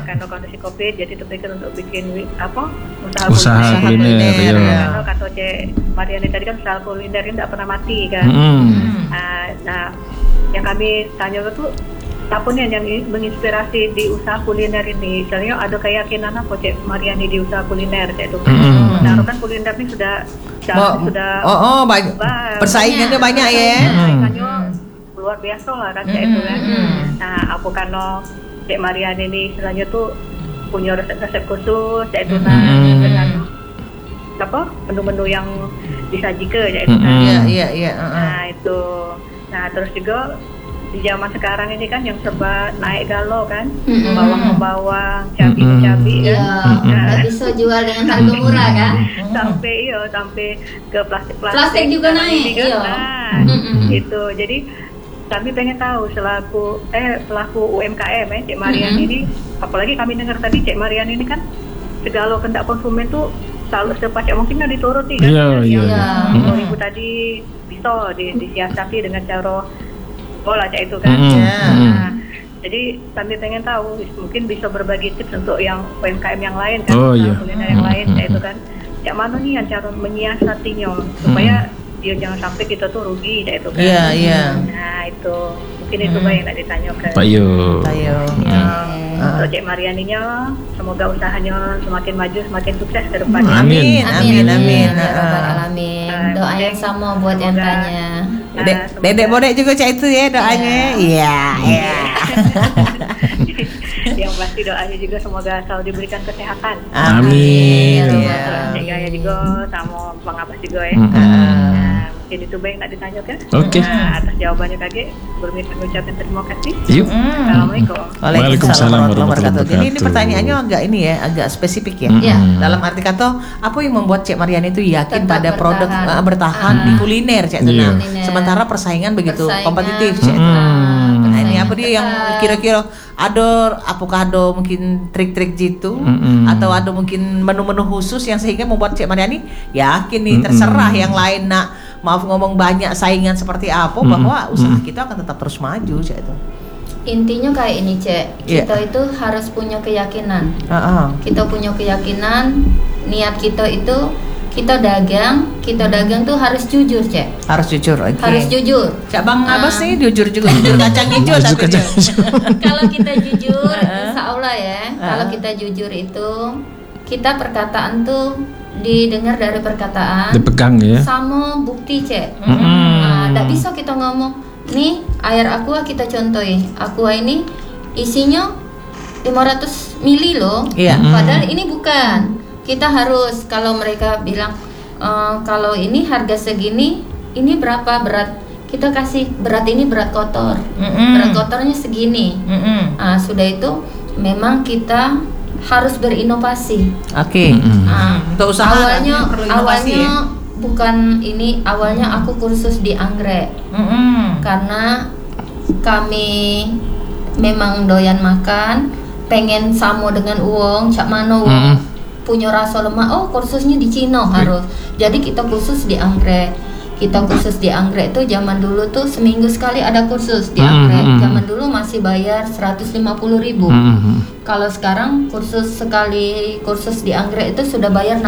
karena kondisi COVID jadi terpikir untuk bikin usaha kuliner. Karena kata Cek Mariani tadi kan usaha kuliner ini tidak pernah mati kan. Nah, yang kami tanya itu apa nih yang menginspirasi di usaha kuliner ini? Misalnya ada keyakinan apa Cek Mariani di usaha kuliner itu? Nah, kan kuliner ini sudah banyak. Persaingannya banyak ya. Persaingannya luar biasa lah kan itu kan. Nah, aku karena Cek Mariani ini istilahnya tuh punya resep khusus yaitu dengan menu-menu yang disajikan yaitu kan. Nah, itu. Nah, terus juga di zaman sekarang ini kan yang serba naik galau kan, bawang-bawang, cabai kan. Nggak bisa jual dengan harga murah kan. Sampai ke plastik juga naik. Gitu. Jadi kami pengen tahu pelaku UMKM Cek Mariani ini, apalagi kami dengar tadi Cek Mariani ini kan segala kehendak konsumen tuh selalu secepatnya mungkin kan dituruti kan. Yang 2000 tadi bisa disiasati dengan cara bola Cek itu kan. Nah, jadi kami pengen tahu mungkin bisa berbagi tips untuk yang UMKM yang lain kan, kuliner yang lain Cek itu kan. Cek mana nih yang cara menyiasatinya supaya dia jangan sampai kita tuh rugi Cek itu kan. Nah, itu mungkin itu yang nak ditanyakan. Pak Yo. Untuk Cek Marianinya, semoga usahanya semakin maju, semakin sukses ke depan. Amin. Amin. Doa yang sama buat yang tanya. Dedek bodek juga Cak itu ya doanya. Iya. Yang pasti doanya juga semoga selalu diberikan kesehatan. Amin. Cek Gaya juga sama Bang Abbas juga ya. Mungkin itu baik nak ditanyakan. Oke. Atas jawabannya Kage, mengucapkan terima kasih. Yuk. Assalamualaikum. Waalaikumsalam warahmatullahi wabarakatuh. Jadi ini wabarakatuh. pertanyaannya agak spesifik ya. Dalam arti kata, apa yang membuat Cek Mariani itu yakin Tetap pada produk bertahan di kuliner Cek itu. Sementara persaingan begitu kompetitif Cek itu. Nah, ini apa dia yang kira-kira apakah ada mungkin trik-trik gitu atau ada mungkin menu-menu khusus yang sehingga membuat Cek Mariani yakin nih terserah yang lain maaf ngomong banyak saingan seperti apa bahwa usaha kita akan tetap terus maju Cek itu. Intinya kayak ini Cek, kita itu harus punya keyakinan. Kita punya keyakinan, niat kita itu kita dagang tuh harus jujur Cek. Harus jujur, oke. Harus jujur. Cak Bang Abbas nih jujur juga, jujur kacang hijau tapi kalau kita jujur, insya Allah ya, kalau kita jujur itu kita perkataan tuh didengar dari perkataan, dipegang ya. Sama bukti Cek. Nah, tidak bisa kita ngomong, nih air aqua kita contohin, aqua ini isinya 500 mili loh, padahal ini bukan. Kita harus, kalau mereka bilang kalau ini harga segini, ini berapa berat, kita kasih berat ini berat kotor, berat kotornya segini. Nah, sudah itu memang kita harus berinovasi. Untuk usaha awalnya bukan ini, awalnya aku kursus di anggrek. Karena kami memang doyan makan, pengen sama dengan uang, cak mano punya rasa lemak, kursusnya di Cina harus. Jadi kita kursus di anggrek. Kita kursus di anggrek tuh zaman dulu tuh seminggu sekali ada kursus di anggrek. Zaman dulu masih bayar 150.000. Kalau sekarang kursus di anggrek itu sudah bayar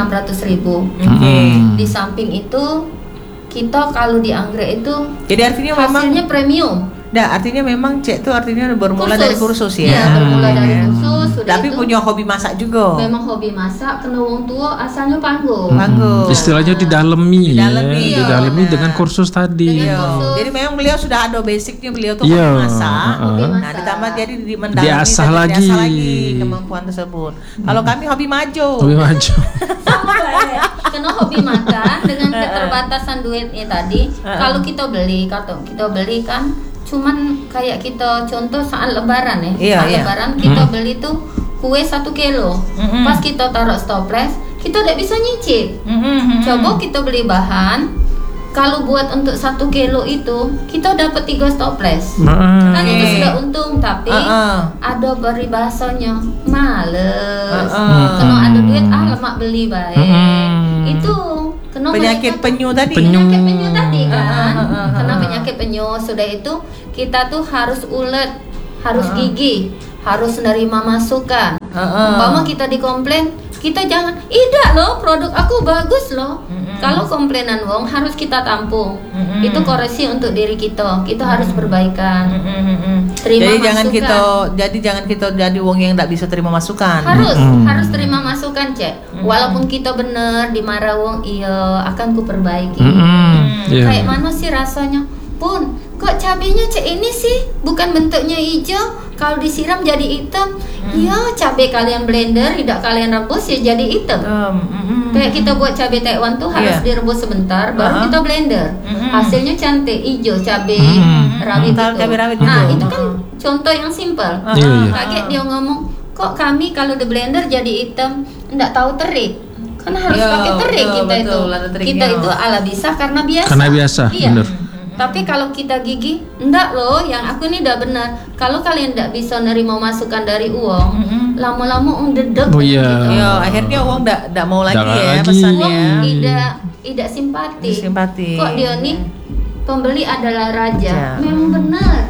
600.000. Di samping itu kita kalau di anggrek itu jadi artinya hasilnya memang premium. Artinya memang Cek itu artinya bermula dari kursus ya. Iya, bermula dari kursus. Tapi punya hobi masak juga. Memang hobi masak, kena wong tua asalnya panggung. Istilahnya didalemi dengan kursus tadi. Jadi memang beliau sudah ada basicnya, beliau tuh hobi masak. Nah, ditambah jadi mendalami diasah lagi kemampuan tersebut. Kalau kami hobi maju. Sama kena hobi makan dengan keterbatasan duitnya tadi. Kalau kita beli kan cuman kayak kita contoh saat lebaran ya. Lebaran kita beli tuh kue 1 kilo. Pas kita taruh stoples, kita tidak bisa nyicip. Coba kita beli bahan, kalau buat untuk 1 kilo itu kita dapat 3 stoples. Kan itu sudah untung, tapi ada peribahasanya males. Kalau ada duit lemak beli baik. Itu kena penyakit penyu tadi. Penyakit penyu tadi kan. Kena penyakit penyu. Sudah itu kita tuh harus ulet, harus gigih, harus menerima masukan. Umpama kita dikomplain, kita jangan, tidak loh produk aku bagus loh. Kalau komplainan wong harus kita tampung. Itu koreksi untuk diri kita. Kita harus perbaikan. Terima masukan. Jangan kita jadi wong yang tidak bisa terima masukan. Harus terima masukan, Cek. Walaupun kita benar dimarah wong, iya akan ku perbaiki. Kayak mana sih rasanya? Pun, kok cabenya Cek ini sih bukan bentuknya hijau, kalau disiram jadi hitam. Ya, cabai kalian blender, tidak kalian rebus ya jadi hitam. Kayak kita buat cabai Taiwan tuh harus direbus sebentar, baru kita blender. Hasilnya cantik, hijau cabai rawit itu. Nah, itu kan contoh yang simpel. Kaget dia ngomong, kok kami kalau di blender jadi hitam, enggak tahu terik. Kan harus pakai terik kita itu. Kita itu ala bisa karena biasa. Karena biasa, bener. Tapi kalau kita gigih, enggak loh, yang aku ini udah benar. Kalau kalian enggak bisa nerima masukan dari uang, lama-lama dedek. Akhirnya uang enggak mau lagi ya pesannya. Tidak simpati. Kok dia nih pembeli adalah raja. Memang benar.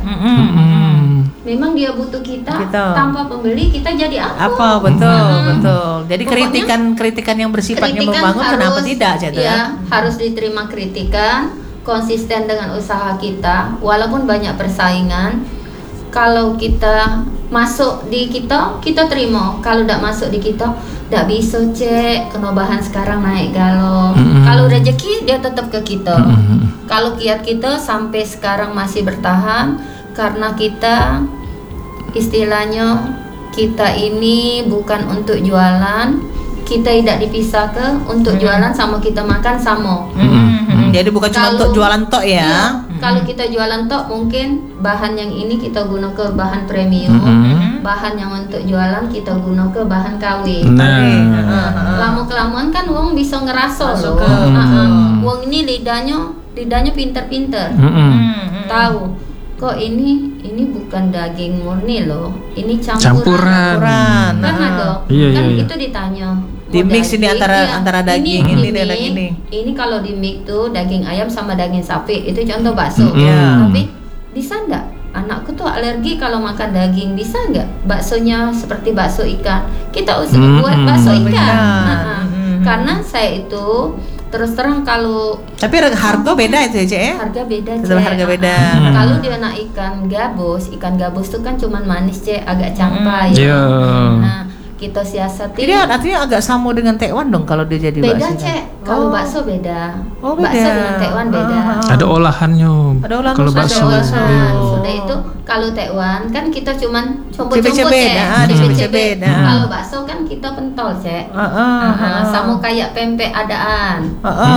Memang dia butuh kita. Tanpa pembeli kita jadi apa? Betul. Jadi kritikan yang bersifatnya membangun, kenapa tidak? Ya, harus diterima kritikan. Konsisten dengan usaha kita, walaupun banyak persaingan. Kalau kita masuk di kita terima. Kalau tidak masuk di kita, tidak bisa, Cek. Kenobahan sekarang naik galau. Kalau rezeki dia tetap ke kita. Kalau kiat kita sampai sekarang masih bertahan karena kita istilahnya kita ini bukan untuk jualan. Kita tidak dipisah untuk jualan sama kita makan sama. Jadi bukan cuma untuk jualan tok ya. Kalau kita jualan tok mungkin bahan yang ini kita guna ke bahan premium. Bahan yang untuk jualan kita guna ke bahan KW. Lama-kelamaan kan wong bisa ngerasa loh. Wong ini lidahnya pinter-pinter. Tahu kok ini bukan daging murni loh. Ini campuran. Kan ada. Kan itu ditanya. Di mix ini antara daging ini dan daging ini. Ini kalau di mix tuh daging ayam sama daging sapi, itu contoh bakso. Tapi bisa enggak? Anakku tuh alergi kalau makan daging, bisa enggak? Baksonya seperti bakso ikan. Kita buat bakso ikan. Karena saya itu terus terang kalau tapi harga beda itu ya, Cek? Harga beda, Cek. Harga beda. Kalau dia nak ikan gabus tuh kan cuman manis, Cek, agak campai. Nah, kita siasati. Jadi artinya agak sama dengan Taiwan dong kalau dia jadi beda, bakso. Cek. Kalau bakso beda. Beda. Bakso dengan Taiwan beda. Ada olahannya. Kalau bakso. Sudah itu kalau Taiwan kan kita cuman coba-coba, Cek. Kalau bakso kan kita pentol, Cek. Sama kayak pempek adaan.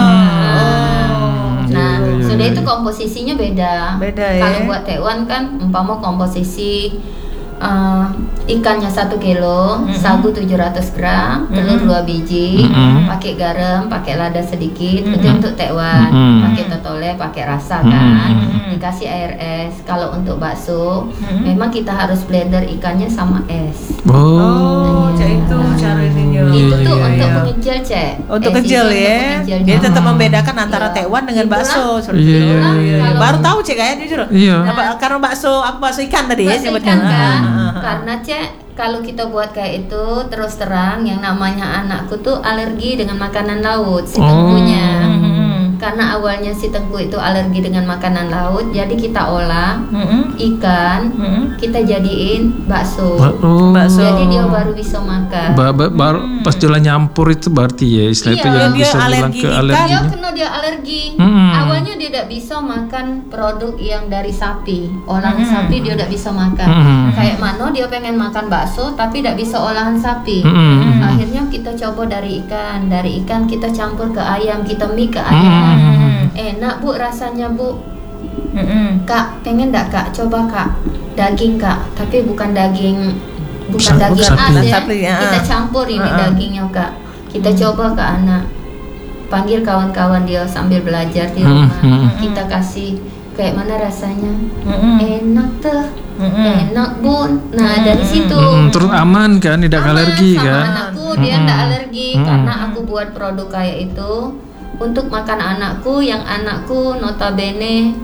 Nah, sudah itu komposisinya beda. Kalau buat Taiwan kan umpama komposisi ikannya 1 kilo, sagu 700 gram, telur 2 biji, pakai garam, pakai lada sedikit, itu untuk Taiwan. Pakai totole, pakai rasa kan, dikasih air es. Kalau untuk bakso, memang kita harus blender ikannya sama es. Itu cara ininya. Itu tuh untuk pengecil, Cek. Untuk kecil ya. Dia tetap membedakan antara Taiwan dengan bakso. Baru tahu, Cek, kayak jujur. Karena bakso ikan tadi ya sebetulnya. Karena, Cek, kalau kita buat kayak itu terus terang yang namanya anakku tuh alergi dengan makanan laut si tengkunya. Karena awalnya si tengku itu alergi dengan makanan laut, jadi kita olah ikan, kita jadiin bakso. Jadi dia baru bisa makan. Baru pas dia nyampur itu berarti ya istilah itu yang bisa bilang ke alergi. Dia alergi. Awalnya dia tidak bisa makan produk yang dari sapi, olahan sapi dia tidak bisa makan. Kayak mana dia pengen makan bakso tapi tidak bisa olahan sapi. Akhirnya kita coba dari ikan kita campur ke ayam, kita mix ke ayam. Enak, Bu, rasanya, Bu. Kak, pengen enggak, Kak? Coba, Kak. Daging, Kak, tapi bukan daging sapi ya. Kita campur ini dagingnya, Kak. Kita coba ke anak. Panggil kawan-kawan dia sambil belajar di rumah. Kita kasih kayak mana rasanya. Enak tuh. Enak, Bun. Nah, dari situ terus aman kan, tidak alergi sama kan? Anakku dia tidak alergi karena aku buat produk kayak itu untuk makan anakku, yang anakku notabene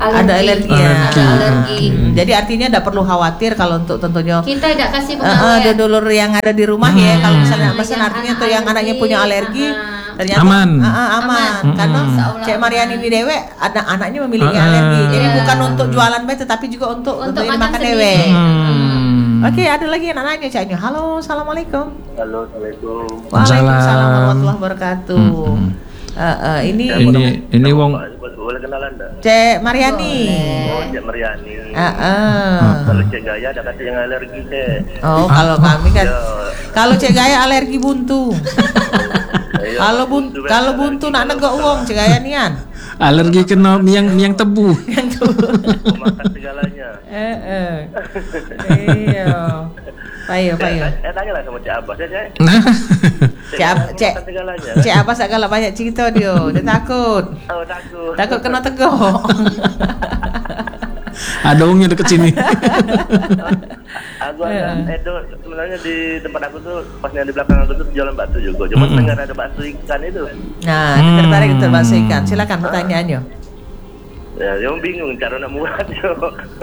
Ada alergi ya. Ada alergi. Jadi artinya tidak perlu khawatir kalau untuk tentunya kita tidak kasih pengawet. dulur yang ada di rumah ya. Kalau misalnya pesan artinya tuh yang anaknya punya alergi ternyata aman. Karena Cek Mariani ini dewe anaknya memiliki alergi. Jadi bukan untuk jualan baik tetapi juga untuk makan dewe. Oke, ada lagi yang nanya Caknya. Halo, assalamualaikum. Halo, assalamualaikum. Waalaikumsalam warahmatullahi wabarakatuh. Ini wong boleh kenalan enggak? Cek Mariani. Oh, Cek Mariani. Kalau Cek Gaya ada kata yang alergi, Cek. Oh, kalau kami kan kalau Cek Gaya alergi buntu. Kalau buntu nak negok uang Cek Gaya nian. Alergi kena miang tebu. Makan segalanya. Iya. Payo. Tanya lah sama Cek Abbas ya, Cek. Cek Abbas agak banyak cerita dia takut. Oh, Takut kena tegok. Ada ungnya dekat sini. Aku itu sebenarnya di tempat aku tuh pasnya di belakang aku tuh jualan bakso juga. Cuma dengar ada bakso ikan itu. Nah, tertarik untuk bakso ikan. Silakan pertanyaannya. Ya, yang bingung cara nak muat yo.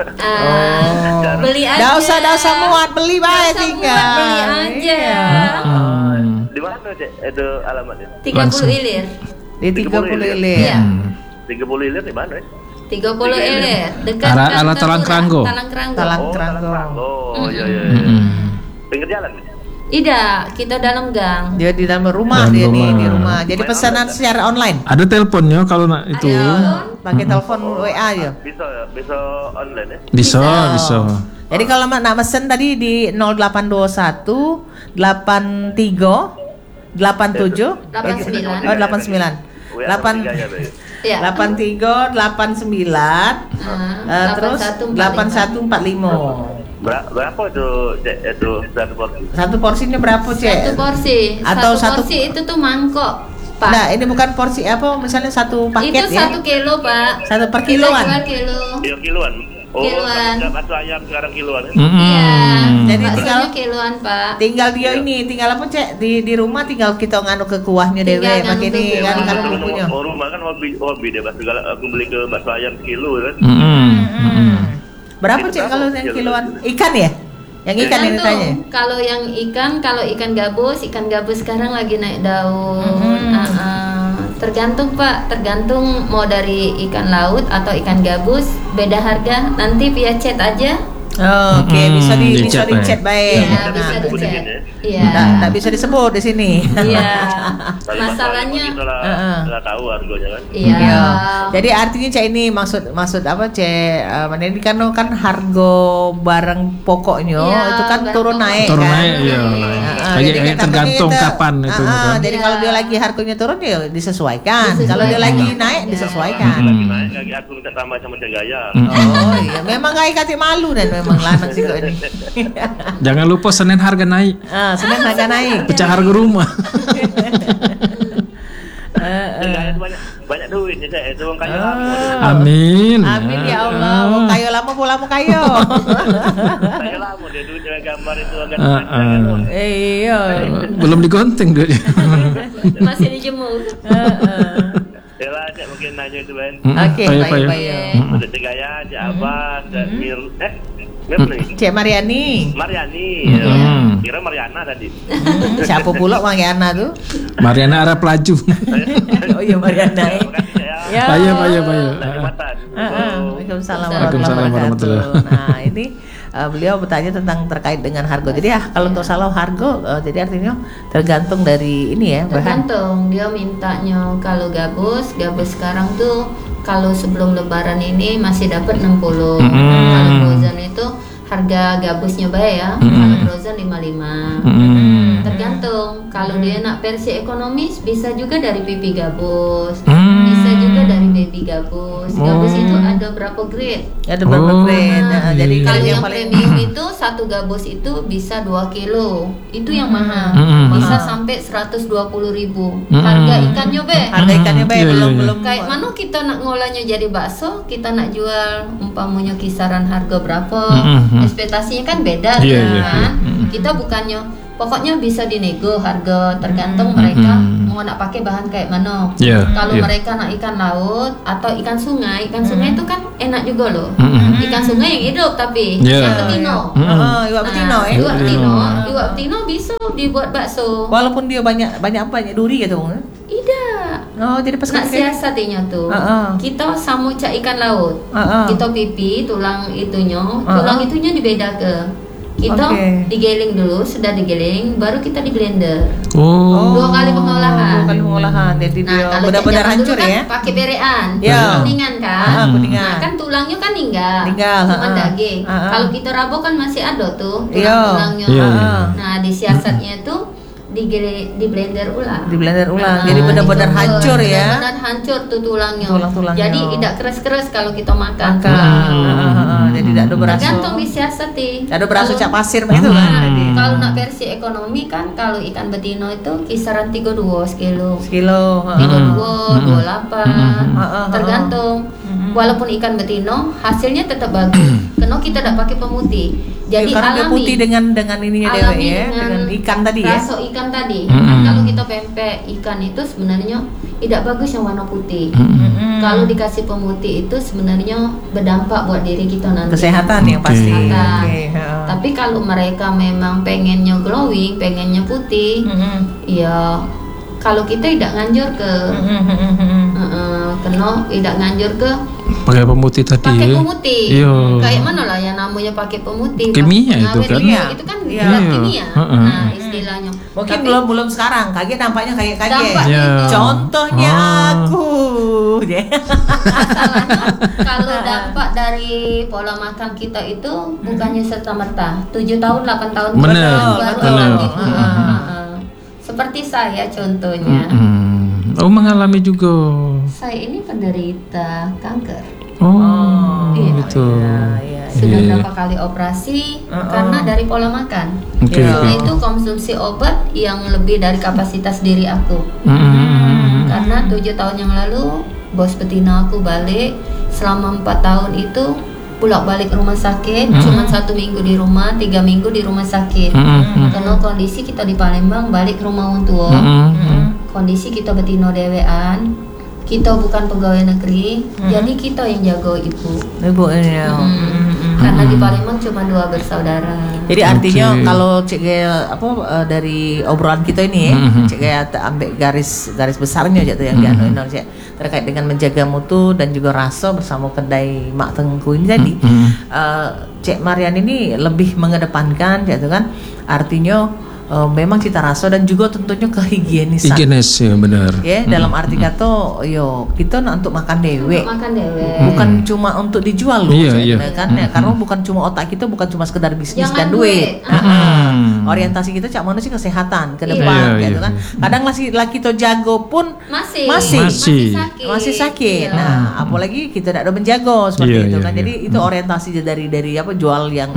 Beli aja. Dah usah muat, beli baik tinggal. Beli aja. Di mana, Cek? Itu alamatnya? 30 ilir. Di 30 ilir. Iya. 30 ilir di mana? 30 ilir. Dekat arah Talang Keranggo. Oh, iya. Pinggir jalan. Tidak, kita dalam gang. Dia di dalam rumah di rumah. Jadi pesanan secara online. Ada teleponnya kalau nak itu. Pakai telepon WA ya. Bisa online ya? Bisa. Jadi kalau nak pesen tadi di 0821 83 87 89. Oh 89. 83 89 terus 8145. Berapa itu satu porsi? Satu porsinya berapa, Cek? Satu porsi. Atau satu porsi itu tuh mangkok, Pak. Nah, ini bukan porsi apa? Misalnya satu paket itu ya? Itu 1 kilo, Pak. Satu per kiloan. Kiloan. Oh, kiloan. Bakso ayam sekarang kiloan. Iya. Jadi tinggal kiloan, Pak. Tinggal dia tinggal apa, Cek? Di rumah tinggal kita nganu ke kuahnya dewe pakai ini kan bumbunya. Oh, rumah kan hobi deh bakso. Aku beli ke bakso ayam kilo kan. Berapa, Cek, kalau yang kiloan? Ikan ya? Yang ikan ini tanya. Kalau ikan gabus sekarang lagi naik daun. Tergantung, Pak, tergantung mau dari ikan laut atau ikan gabus, beda harga. Nanti via chat aja. Oh, oke, bisa di chat baik. Iya, bisa di chat. Iya. Enggak bisa disebut di sini. Iya. Masalahnya enggak tahu harganya kan. Iya. Jadi artinya Cek ini maksud apa, Cek? Ini kan harga barang pokoknya itu kan turun naik. Turun naik, iya. Kayak tergantung kapan itu kan. Jadi kalau dia lagi harganya turun ya disesuaikan. Kalau dia lagi naik disesuaikan. Lagi aku minta tambah sama Cek Gaya. Oh iya, memang gak kate malu dan memang lanang sih kok ini. Jangan lupa Senin harga naik. Senin harga naik. Pecah harga rumah. Banyak duitnya, Cek. Itu wong kaya. Amin. Amin ya Allah. Wong kaya lama pula mau kaya. Kaya lama dia duitnya gambar itu agak. Iya. Belum digonting duitnya. Masih dijemur. Yalah, Cek, mungkin nanya itu kan. Oke, baik. Ada Cek Gaya, Cek Abbas, Cek Mariani. Kira Mariana tadi. Siapa pula Mariana tuh? Mariana Arab Laju. Oh iya, Mariana. Ya. Bayu. Waalaikumsalam warahmatullahi wabarakatuh. Nah, ini beliau bertanya tentang terkait dengan harga. Jadi kalau untuk salah harga, jadi artinya tergantung dari ini ya. Tergantung dia mintanya. Kalau gabus sekarang tuh kalau sebelum Lebaran ini masih dapat 60. Kalau frozen itu harga gabusnya baik ya. Kalau frozen 55. Tergantung. Kalau dia nak versi ekonomis bisa juga dari pipi gabus. Bisa juga dari baby gabus. Gabus itu ada berapa grade? Ada berapa grade. Jadi kalau yang premium itu satu gabus itu bisa 2 kilo. Itu yang mahal. Bisa sampai 120.000. Harga ikannya belum kayak mana kita nak ngolahnya jadi bakso, kita nak jual umpamanya kisaran harga berapa. Ekspektasinya kan beda kan. Kita bukannya pokoknya bisa dinego harga tergantung mereka mau nak pakai bahan kayak mana. Kalau mereka nak ikan laut atau ikan sungai itu kan enak juga loh. Ikan sungai yang hidup tapi ikan betina. Iwak betina bisa dibuat bakso. Walaupun dia banyak duri gitu. Tidak. Jadi pas nak siasatinya tuh. Kita sama cak ikan laut. Kita pipi tulang itunya dibeda ke. Kita digiling dulu, sudah digiling, baru kita di blender. 2 kali pengolahan. Jadi kalau benar-benar hancur kan ya. Pakai berean, Ya. kuningan kan. Kuningan. Kan tulangnya kan tinggal. Cuma daging. Kalau kita rabuk kan masih ada tuh tulangnya. Nah, di siasatnya tuh di blender ulang. Jadi benar-benar hancur ya. Benar-benar hancur tuh tulangnya. Tulangnya. Jadi tidak keras-keras kalau kita makan. Jadi tidak ada berasa. Tergantung disiasati. Ada berasa cak pasir begitu kan. Kalau nak versi ekonomi kan kalau ikan betina itu kisaran 32 sekilo. 32, 28. Tergantung. Walaupun ikan betina hasilnya tetap bagus. Karena kita tidak pakai pemutih. Jadi karena alami. putih dengan ininya dewe ya, dengan ikan tadi ya. Raso ikan tadi. Kalau kita pempek ikan itu sebenarnya tidak bagus yang warna putih. Kalau dikasih pemutih itu sebenarnya berdampak buat diri kita nanti. Kesehatan yang pasti. Tapi kalau mereka memang pengennya glowing, pengennya putih, ya kalau kita tidak nganjur ke tidak nganjur ke pakai pemutih tadi. Pakai pemutih. Kayak mana lah yang namanya pakai pemutih. Kimia itu kan. Itu kan kimia. Nah, istilahnya. Mungkin belum sekarang. Kaget nampaknya kaget. Contohnya aku. Masalahnya kalau dampak dari pola makan kita itu bukannya serta-merta 7 tahun 8 tahun benar. Seperti saya contohnya. Mengalami juga. Saya ini penderita kanker. Gitu. Sudah berapa kali operasi karena dari pola makan. Itu konsumsi obat yang lebih dari kapasitas diri aku. Karena 7 tahun yang lalu bos betina aku balik, selama 4 tahun itu bolak-balik rumah sakit, cuma 1 minggu di rumah, 3 minggu di rumah sakit. Karena kondisi kita di Palembang balik ke rumah orang tua. Kondisi kita betina dewean, kita bukan pegawai negeri, jadi kita yang jaga ibu. Karena di Palembang cuma 2 bersaudara. Jadi artinya kalau cek dari obrolan kita ini cek ambil garis besarnya aja tuh yang dianuin terkait dengan menjaga mutu dan juga rasa bersama kedai Mak Tengku ini tadi. Cek Marian ini lebih mengedepankan gitu kan, artinya memang cita rasa dan juga tentunya kehigienisan. Higienis ya benar. Ya, dalam arti kata kita untuk makan dewe. Bukan cuma untuk dijual loh. Kan ya, karena bukan cuma otak kita bukan cuma sekedar bisnis dan duit. Orientasi kita cak mana sih kesehatan ke depan gitu kan. Kadang laki kita jago pun masih sakit. Nah, apalagi kita tidak ada menjago seperti itu kan. Jadi itu orientasi dari jualan yang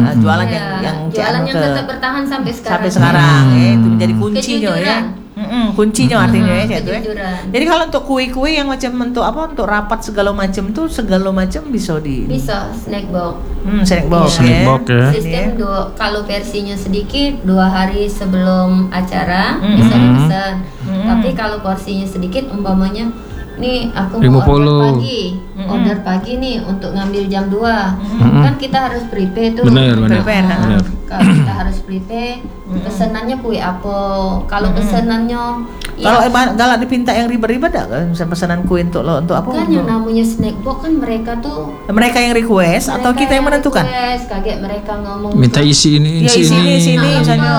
tetap bertahan sampai sekarang. Itu menjadi kuncinya ya. Kuncinya artinya ya itu ya. Jadi kalau untuk kue-kue yang macam untuk rapat segala macam bisa snack box. Snack box ya. Sistem kalau versinya sedikit 2 hari sebelum acara bisa dipesan. Tapi kalau porsinya sedikit umpamanya nih aku mau order pagi nih untuk ngambil jam 2. Kan kita harus prepare tuh. Benar. Kalau kita harus prepare, pesanannya kue apa? Kalau pesanannya kalau galak dipinta yang ribet-ribet kan pesanan kue untuk apa? Kan yang namanya snack box kan mereka yang request atau kita yang menentukan? Kaget mereka ngomong minta isi ini misalnya.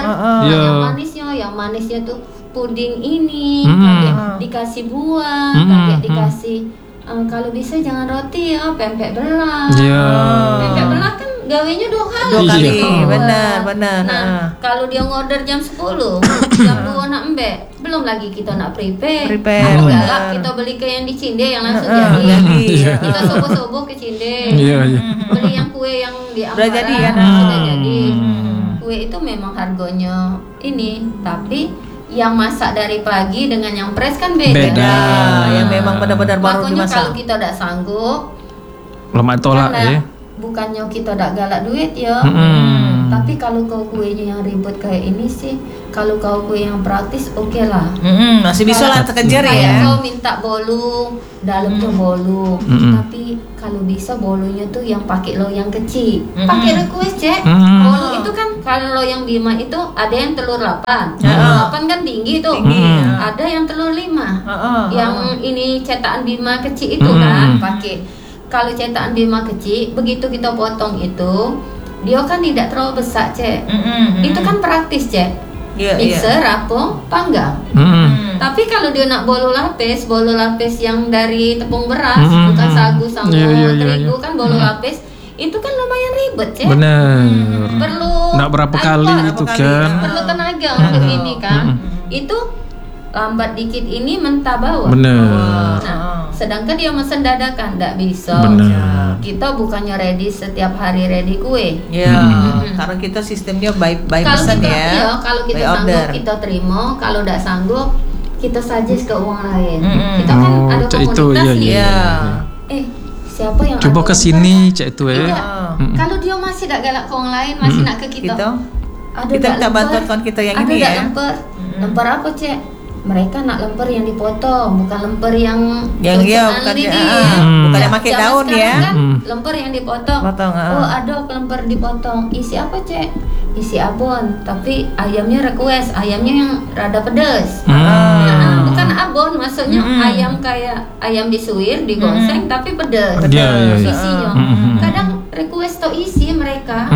Yang manisnya tuh puding ini, kayak dikasih buah, kayak dikasih kalau bisa jangan roti ya, pempek belah. Pempek belah kan gawenya 2 kali. Benar. Nah, kalau dia ngorder jam 10, jam 2 nak embek, belum lagi kita nak prepare. Galak kita beli ke yang di Cinde yang langsung jadi. Kita sobo-sobo ke Cinde. Beli yang kue yang di Ampara. Sudah jadi. Kue itu memang harganya ini, tapi yang masak dari pagi dengan yang press kan beda. Yang memang benar-benar baru dimasak. Makanya kalau kita tidak sanggup, lemak tolak ya. Bukannya kita tidak galak duit ya. Tapi kalau kau kuenya yang ribet kayak ini sih, kalau kau kue yang praktis oke lah. Masih bisa lah terkejar ya. Kayak kau minta bolu, dalamnya bolu. Tapi kalau bisa bolunya tuh yang pakai loyang kecil. Pakai request cek. Bolu itu kan kalau loyang Bima itu ada yang telur 8. Telur 8 kan tinggi tuh. Ada yang telur 5. Yang ini cetakan Bima kecil itu kan pakai. Kalau cetakan Bima kecil, begitu kita potong itu, dia kan tidak terlalu besar cek. Itu kan praktis cek. Mixer apa panggang. Tapi kalau dia nak bolu lapis yang dari tepung beras, bukan sagu sama terigu kan bolu lapis, itu kan lumayan ribet cek. Bener. Perlu nak berapa kali itu kan. Perlu tenaga untuk ini kan. Itu lambat dikit ini mentah bawah. Bener. Nah, sedangkan dia mesen dadakan tidak bisa. Bener. Kita bukannya ready setiap hari ready kue. Karena kita sistemnya by Kalau pesan kita, ya. Kalau kita by sanggup order. kita terima, kalau tidak sanggup kita suggest ke uang lain. Kita kan ada komunitas itu, nih. iya. Siapa yang Coba ada ke sini cek itu Kalau dia masih tidak galak ke orang lain, masih nak ke kita. Kita minta bantuan kawan kita yang ini ya. Lemper apa cek? Mereka nak lemper yang dipotong, bukan lemper yang bukan yang pakai daun ya. Kan, lemper yang dipotong. Oh ada lemper dipotong. Isi apa cek? Isi abon. Tapi ayamnya request, ayamnya yang rada pedas. Bukan abon, maksudnya ayam kayak ayam disuir, digoseng tapi pedas. Isinya. Kadang request to isi mereka.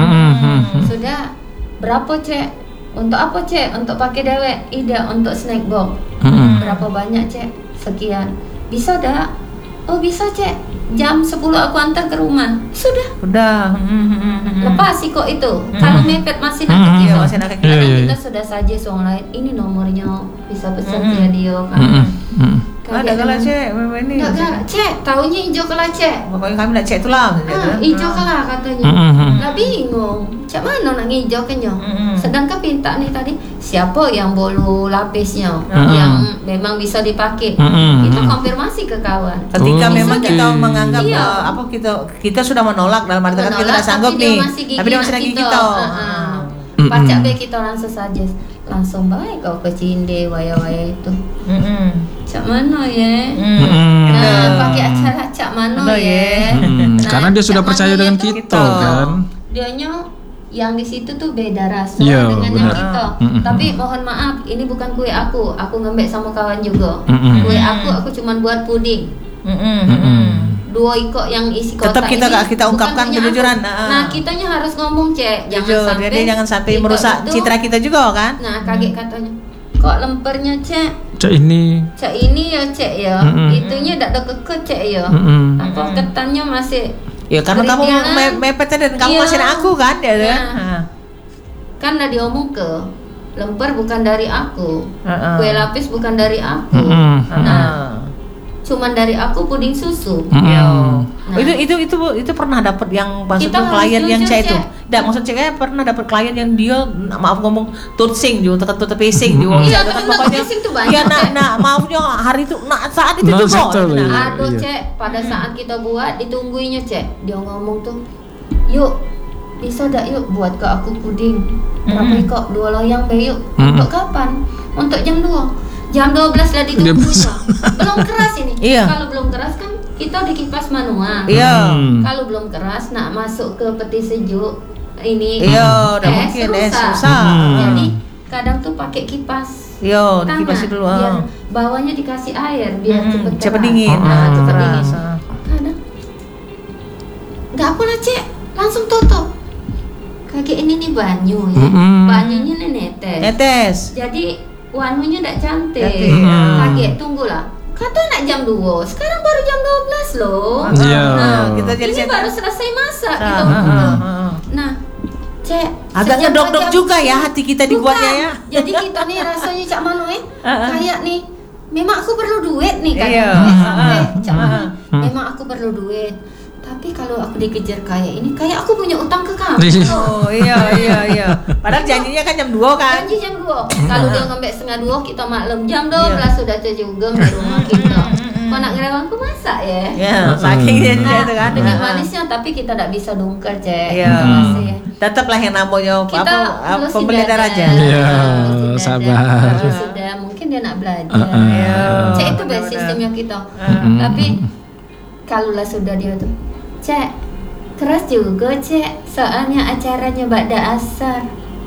Sudah berapa cek? Untuk apa cek? Untuk pakai dewek? Tidak, untuk snack box. Berapa banyak cek? Sekian. Bisa dah? Oh bisa cek. Jam 10 aku antar ke rumah. Sudah. Lepas sih kok itu. Kalau mepet masih nak ke kita. Kadang kita sudah saja soal lain. Ini nomornya bisa pesan ke dia kan. Ada kalah cek, ini. Enggak, cek, taunya hijau kalah cek. Pokoknya kami nak cek itulah. Hijau kalah katanya. Nah bingung, cak mana nak hijau kenyang. Sedangkan pinta nih tadi, siapa yang bolu lapisnya, yang memang bisa dipakai. Kita konfirmasi ke kawan. Ketika memang kita menganggap kita sudah menolak dalam arti kata kita tidak sanggup nih, tapi dia masih lagi kita. Pacak be kita langsung saja, langsung baik kau ke Cinde waya-waya itu. Cak mana ya? Pakai acara cak mana ya? Karena dia sudah percaya dengan kita kan. Dianya yang di situ tuh beda rasa dengan yang kita. Tapi mohon maaf, ini bukan kue aku ngembek sama kawan juga. Kue aku cuman buat puding. 2 ikok yang isi kotak. Tetap kita ungkapkan kejujuran. Nah, kitanya harus ngomong cek, jangan sampai merusak citra kita juga kan. Nah, kaget katanya. Kok lempernya cek? Cek ini Ya cek ya. Itunya tidak ada keket cek ya. Apa ketannya masih. Ya karena kamu mepet dan kamu masih aku kan ya. Kan udah diomong ke lemper bukan dari aku, kue lapis bukan dari aku. Cuman dari aku puding susu. Itu pernah dapat yang maksudnya klien yang cek itu. Tidak maksud ceknya pernah dapat klien yang dia maaf ngomong tutsing juga tutup pising juga. Iya, pokoknya itu banyak. Ya maafnya hari itu saat itu juga. Aduh cek, pada saat kita buat ditungguinya cek. Dia ngomong tuh, "Yuk, bisa dak yuk buat ke aku puding. Berapa kok 2 loyang be yuk." Untuk kapan? Untuk jam 2. Jam 12 lah ditunggu. Belum keras ini. Kalau belum keras kan kita di kipas manual. Kalau belum keras nak masuk ke peti sejuk ini udah mungkin susah. Jadi kadang tuh pakai kipas. Dikipasin dulu. Biar bawahnya dikasih air biar cepet dingin. Cepet dingin. Kadang enggak apa lah cek, langsung tutup. Kayak ini nih banyu ya. Banyunya nih netes. Jadi wanunya tidak cantik. Kaget, tunggulah. Kata nak jam 2, sekarang baru jam 12 loh. Kita ini baru selesai masak gitu. Nah, cek agak ngedok-dok juga ya hati kita dibuatnya ya. Jadi kita nih rasanya cak manu kayak nih memang aku perlu duit nih kan. Cak manu, memang aku perlu duit. Tapi kalau aku dikejar kayak ini, kayak aku punya utang ke kamu. Iya. Padahal janjinya kan jam 2 kan? Janji jam 2. Kalau dia ngembek setengah 2, kita maklum. Jam 12 sudah juga di rumah kita. anak ngerewangku masak ya. Ya, saking dia itu kan. Dengan manisnya tapi kita tidak bisa dongkar, Cek. Iya. Tetaplah yang namanya pembelajar aja. Iya, sabar. Sudah mungkin dia nak belajar. Cek itu best sistemnya kita. Tapi kalau lah sudah dia tuh, Cek, keras juga, Cek. Soalnya acaranya ba'da asar.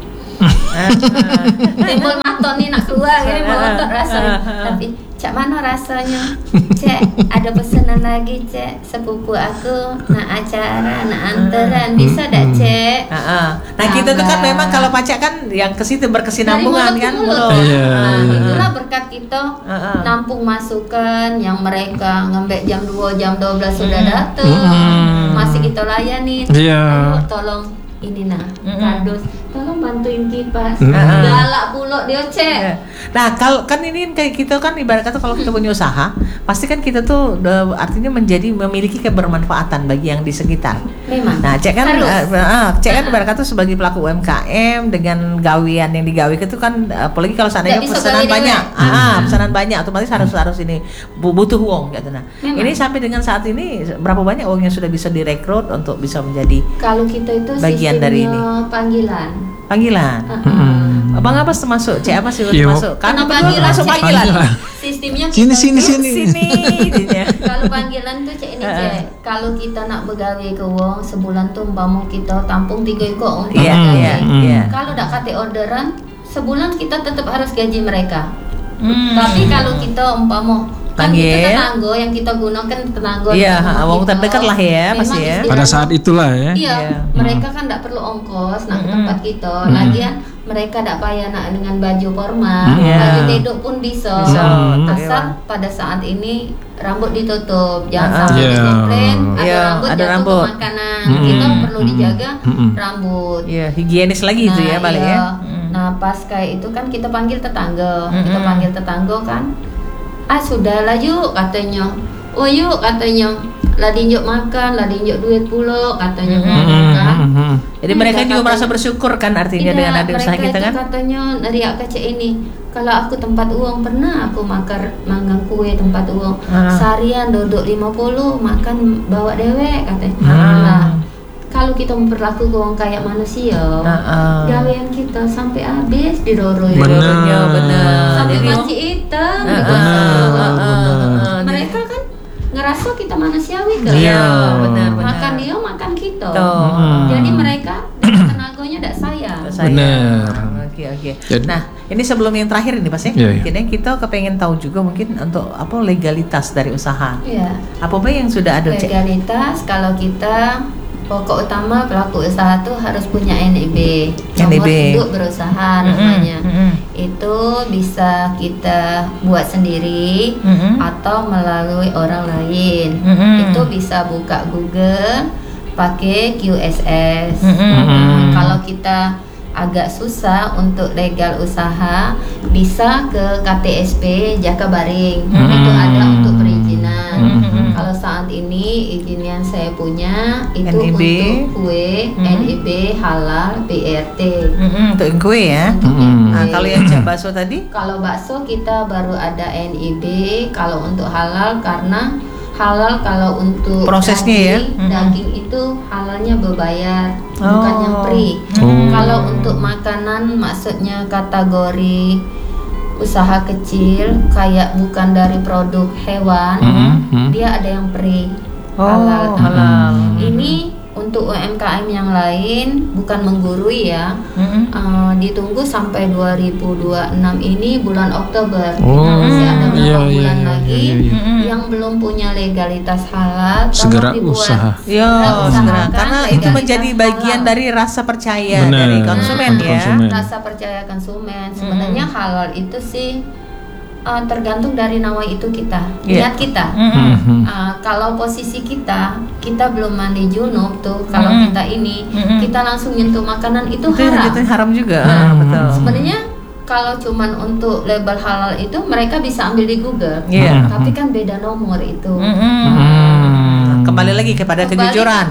Timbul maton nih nak keluar ya, mau otot rasanya. Tapi Cak mana rasanya? Cek, ada pesanan lagi, Cek. Sepupu aku nak acara, nak anteran, bisa dak, Cek? Nah, kita tuh kan memang kalau pacak kan yang ke situ berkesinambungan kan. Itulah berkat kita nampung masukan yang mereka ngembek jam 2, jam 12 sudah datang. Masih kita layani. Ayo, tolong ini kardus, tolong bantuin kipas. Galak pula dia, Cek. Nah, kalau kan ini kayak kita kan ibarat kata kalau kita punya usaha, pasti kan kita tuh artinya memiliki kebermanfaatan bagi yang di sekitar. Memang. Nah, Cek kan ibarat kata sebagai pelaku UMKM dengan gawean yang digawe itu kan apalagi kalau seandainya pesanan banyak. Pesanan banyak otomatis harus ini butuh uang gitu. Nah, ini sampai dengan saat ini berapa banyak uang yang sudah bisa direkrut untuk bisa menjadi kalau kita itu bagian dari ini panggilan. Abang apa termasuk? Cek apa sih termasuk? Kan panggilan masuk panggilan. Sistemnya sini. Kalau panggilan tuh, Cek, ini, Cek. Kalau kita nak begawe ke wong sebulan tuh umpama kita tampung 3 ekor untuk gawe. Kalau dak kate orderan, sebulan kita tetap harus gaji mereka. Tapi kalau kita umpama kan itu tetangga yang kita gunakan tetangga. Iya, wong terdekat lah ya pasti ya. Pada saat itulah ya. Iya, mereka kan tidak perlu ongkos nak ke tempat kita. Lagian mereka tidak payah nak dengan baju formal, baju dedok pun bisa. Asal pada saat ini rambut ditutup, jangan sampai dikomplain. Ada rambut makanan. Kita perlu dijaga rambut. Iya, higienis lagi itu ya balik ya. Nah, pas kayak itu kan kita panggil tetangga. Kita panggil tetangga kan. Sudahlah yuk katanya. Oh yuk katanya. Lah dinjuk makan, lah dinjuk duit pula katanya kan. Jadi mereka juga merasa bersyukur kan artinya dengan ada usaha kita kan. Katanya nariak kaca ini. Kalau aku tempat uang pernah aku makan kue tempat uang. Seharian duduk 50 makan bawa dewek katanya. Nah, kalau kita memperlaku uang kayak manusia, gawean kita sampai habis didorong. Benar. Sampai panci hitam. Mereka kan ngerasa kita manusiawi kan? Iya, benar. Makan dia, makan kita. Jadi mereka tenaganya tidak sayang. Benar. Oke. Nah, ini sebelum yang terakhir ini Pas ya. Mungkin kita kepengen tahu juga mungkin untuk apa legalitas dari usaha. Iya. Apa yang sudah ada, Cek? Legalitas kalau kita pokok utama pelaku usaha tuh harus punya NIB, nomor induk berusaha namanya. Itu bisa kita buat sendiri atau melalui orang lain. Itu bisa buka Google pakai QSS. Kalau kita agak susah untuk legal usaha, bisa ke KTSP Jakabaring. Itu ada untuk perizinan. Kalau saat ini izin yang saya punya itu NIB, untuk kue, NIB halal BRT. Untuk kue ya. Nah, kalau yang bakso tadi? Kalau bakso kita baru ada NIB. Kalau untuk halal karena halal kalau untuk prosesnya daging itu halalnya berbayar, bukan yang free. Kalau untuk makanan maksudnya kategori usaha kecil kayak bukan dari produk hewan, dia ada yang free halal. Ini untuk UMKM yang lain bukan menggurui ya. Ditunggu sampai 2026 ini bulan Oktober. Masih ada beberapa bulan lagi yang belum punya legalitas halal segera usaha. Segera. Karena itu menjadi bagian dari rasa percaya dari konsumen ya. Rasa percaya konsumen. Sebenarnya halal itu sih tergantung dari nawa itu kita, niat kita. Kalau posisi kita belum mandi junub tuh, kalau kita ini kita langsung nyentuh makanan itu haram. Itu haram juga. Betul. Sebenarnya kalau cuman untuk label halal itu mereka bisa ambil di Google, tapi kan beda nomor itu. Kembali lagi kepada kejujuran.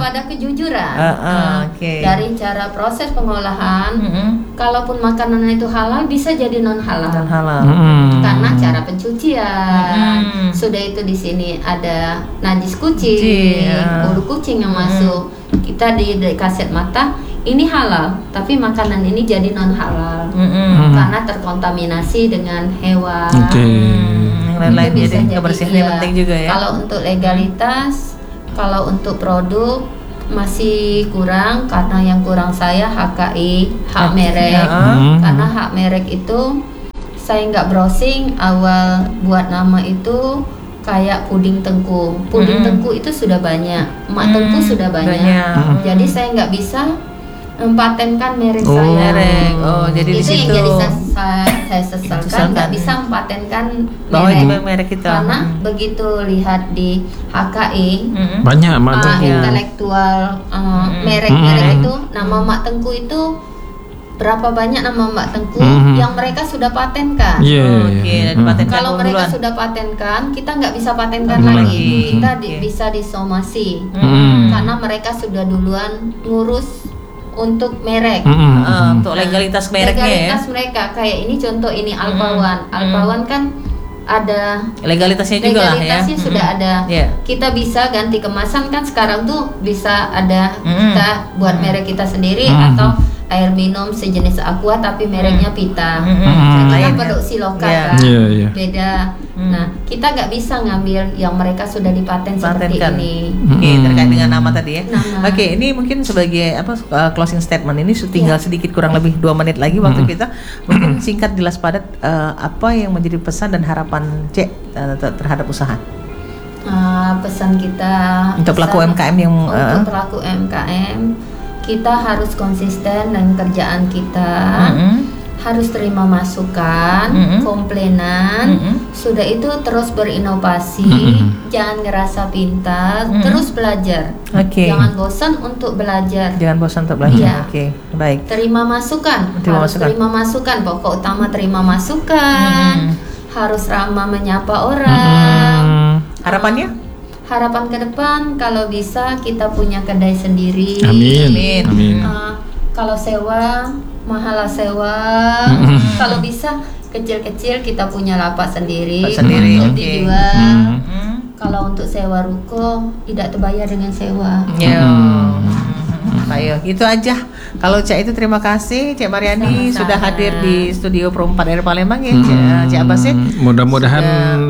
Okay. Dari cara proses pengolahan, kalaupun makanan itu halal bisa jadi non halal. Karena cara pencucian. Sudah itu di sini ada najis kucing, bulu kucing yang masuk. Kita dikasih mata ini halal, tapi makanan ini jadi non halal karena terkontaminasi dengan hewan. Lain-lain jadi kebersihannya penting juga ya. Kalau untuk legalitas, kalau untuk produk masih kurang karena yang kurang saya HKI, hak merek. Karena hak merek itu saya nggak browsing awal buat nama itu kayak puding tengku. Puding tengku itu sudah banyak, emak tengku sudah banyak. Jadi saya nggak bisa mempatenkan merek saya. Jadi itu di situ yang jadi saya sesalkan nggak bisa mempatenkan merek kita. Karena begitu lihat di HKI banyak mak tengku intelektual merek-merek itu nama mak tengku itu berapa banyak nama Mbak Tengku yang mereka sudah patenkan. Kalau mereka sudah patenkan, kita nggak bisa patenkan lagi. Kita bisa disomasi karena mereka sudah duluan ngurus untuk merek, untuk legalitas mereknya. Legalitas mereka kayak ini contoh ini Alpawan. Alpawan kan ada legalitasnya juga legalitasnya lah ya. Sudah ada. Kita bisa ganti kemasan kan sekarang tuh bisa ada kita buat merek kita sendiri atau air minum sejenis aqua tapi mereknya Pita. Kita produksi lokal kan. Beda. Nah, kita nggak bisa ngambil yang mereka sudah dipaten seperti ini. Terkait dengan nama tadi ya. Oke, ini mungkin sebagai closing statement ini tinggal sedikit kurang lebih 2 menit lagi waktu kita. Mungkin singkat jelas padat apa yang menjadi pesan dan harapan Cek terhadap usaha? Pesan kita untuk pelaku UMKM yang untuk pelaku UMKM, kita harus konsisten dengan kerjaan kita. Harus terima masukan, komplainan, sudah itu terus berinovasi, jangan ngerasa pintar, terus belajar. Jangan bosan untuk belajar. Baik. Terima masukan, terima masukan. Pokok utama terima masukan. Harus ramah menyapa orang. Harapannya? Harapan ke depan kalau bisa kita punya kedai sendiri. Amin. Kalau sewa mahal sewa. Kalau bisa kecil-kecil kita punya lapak sendiri untuk dijual. Kalau untuk sewa ruko tidak terbayar dengan sewa. Ayo, itu aja. Kalau Cak itu terima kasih Cek Mariani sudah hadir di studio Pro 4 RRI Palembang ya. Cak Abbas ya. Mudah-mudahan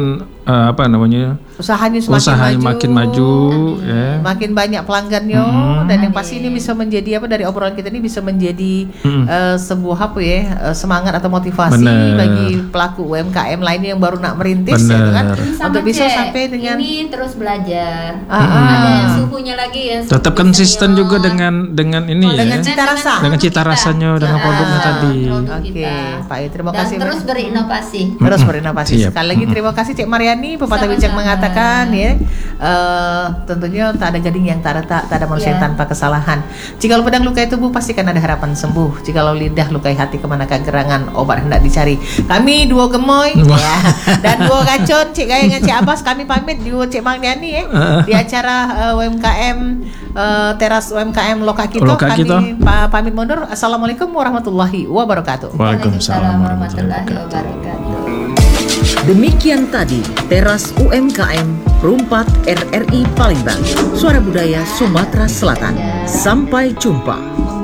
usahanya makin maju ya. Makin banyak pelanggannya dan yang pasti ini bisa menjadi dari obrolan kita ini bisa menjadi sebuah semangat atau motivasi bagi pelaku UMKM lainnya yang baru nak merintis ya kan. Untuk bisa sampai dengan ini terus belajar. Ada suhunya lagi ya. Tetap konsisten juga dengan ini dengan cita rasa. Dengan cita rasanya dengan produknya tadi. Pak terima kasih. Dan terus berinovasi. Sekali lagi terima kasih Cek Mariani, pepatah bijak mengatakan ya, tentunya tak ada gading yang tak ada manusia yang tanpa kesalahan. Jikalau pedang lukai tubuh pastikan ada harapan sembuh. Jikalau lidah lukai hati kemanakah gerangan obat hendak dicari. Kami duo gemoy ya, dan duo gacon Cik Gaya dengan Cik Abbas kami pamit duo Cek Mariani ya di acara UMKM teras UMKM Loka Kito. Kami pamit mundur. Assalamualaikum warahmatullahi wabarakatuh. Waalaikumsalam warahmatullahi wabarakatuh. Demikian tadi Teras UMKM Pro 4 RRI Palembang, Suara Budaya Sumatera Selatan. Sampai jumpa.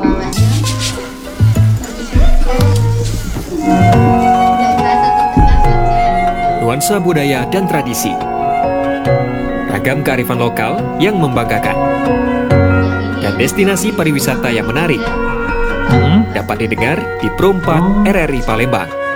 Nuansa budaya dan tradisi, ragam kearifan lokal yang membanggakan, dan destinasi pariwisata yang menarik dapat didengar di Pro 4 RRI Palembang.